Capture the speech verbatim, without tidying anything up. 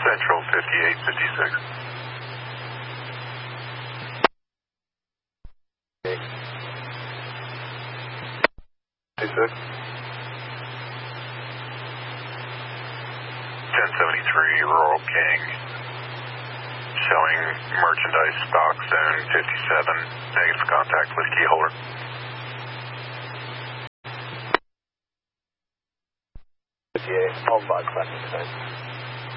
Central fifty-eight fifty-six. fifty-six. ten seventy-three Rural King. Showing merchandise stock zone fifty-seven. Negative contact with key holder. fifty-eight, hold by,